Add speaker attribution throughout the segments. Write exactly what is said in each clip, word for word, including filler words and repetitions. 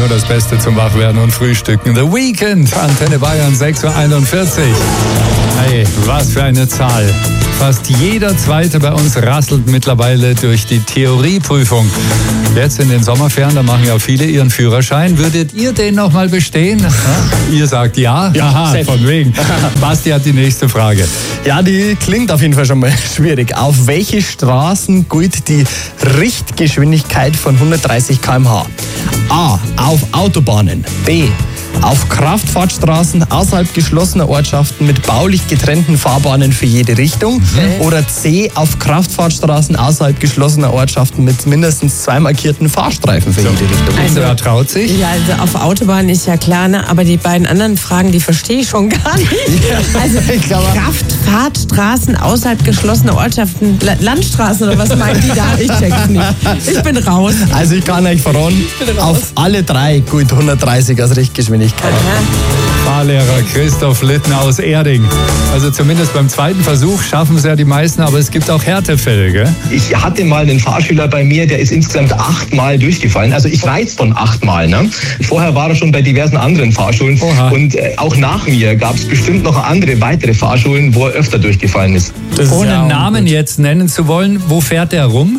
Speaker 1: nur das Beste zum Wachwerden und Frühstücken. The Weekend, Antenne Bayern, sechs Uhr einundvierzig. Hey, was für eine Zahl. Fast jeder Zweite bei uns rasselt mittlerweile durch die Theorieprüfung. Jetzt in den Sommerferien, da machen ja viele ihren Führerschein. Würdet ihr den noch mal bestehen? Ja? Ihr sagt ja.
Speaker 2: Ja,
Speaker 1: Aha,
Speaker 2: safe.
Speaker 1: von wegen. Basti hat die nächste Frage.
Speaker 2: Ja, die klingt auf jeden Fall schon mal schwierig. Auf welche Straßen gilt die Richtgeschwindigkeit von hundertdreißig Kilometer pro Stunde? A. Auf Autobahnen. B. Auf Kraftfahrtstraßen außerhalb geschlossener Ortschaften mit baulich getrennten Fahrbahnen für jede Richtung.
Speaker 3: Okay.
Speaker 2: Oder C. Auf Kraftfahrtstraßen außerhalb geschlossener Ortschaften mit mindestens zwei markierten Fahrstreifen für jede Richtung.
Speaker 1: Also, wer traut sich?
Speaker 3: Ja, also auf Autobahn ist ja klar, ne? Aber die beiden anderen Fragen, die verstehe ich schon gar nicht. Also
Speaker 2: ich glaube-
Speaker 3: Kraftfahrtstraßen außerhalb geschlossener Ortschaften, La- Landstraßen oder was meinen die da? Ich check's nicht. Ich bin raus.
Speaker 2: Also ich kann euch verraten,
Speaker 3: bin raus.
Speaker 2: auf alle drei gilt hundertdreißig als Richtgeschwindigkeit.
Speaker 1: Fahrlehrer Christoph Littner aus Erding. Also zumindest beim zweiten Versuch schaffen es ja die meisten, aber es gibt auch Härtefälle, gell?
Speaker 4: Ich hatte mal einen Fahrschüler bei mir, der ist insgesamt achtmal durchgefallen. Also ich weiß von achtmal. Ne? Vorher war er schon bei diversen anderen Fahrschulen.
Speaker 1: Oha.
Speaker 4: Und äh, auch nach mir gab es bestimmt noch andere weitere Fahrschulen, wo er öfter durchgefallen ist.
Speaker 2: Das ist
Speaker 1: Ohne
Speaker 2: ja
Speaker 1: Namen
Speaker 2: gut.
Speaker 1: jetzt nennen zu wollen, wo fährt der rum?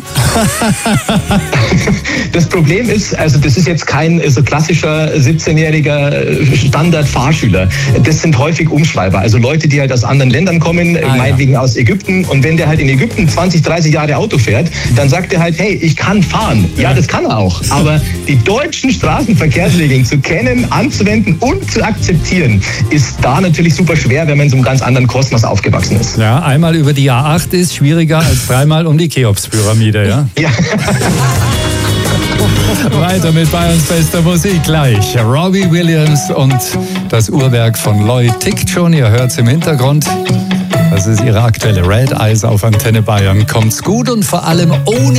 Speaker 4: Das Problem ist, also das ist jetzt kein so klassischer siebzehnjähriger Standard-Fahrschüler. Das sind häufig Umschreiber, also Leute, die halt aus anderen Ländern kommen,
Speaker 1: Ah,
Speaker 4: meinetwegen aus Ägypten. Und wenn der halt in Ägypten zwanzig, dreißig Jahre Auto fährt, dann sagt er halt, hey, ich kann fahren. Ja, das kann er auch. Aber die deutschen Straßenverkehrsregeln zu kennen, anzuwenden und zu akzeptieren, ist da natürlich super schwer, wenn man in so einem ganz anderen Kosmos aufgewachsen ist.
Speaker 1: Ja, einmal über die A acht ist schwieriger als dreimal um die Cheops-Pyramide, ja?
Speaker 4: Ja.
Speaker 1: Weiter mit Bayerns bester Musik gleich. Robbie Williams und das Uhrwerk von Lloyd tickt schon. Ihr hört es im Hintergrund. Das ist ihre aktuelle Red Eyes auf Antenne Bayern. Kommt's gut und vor allem ohne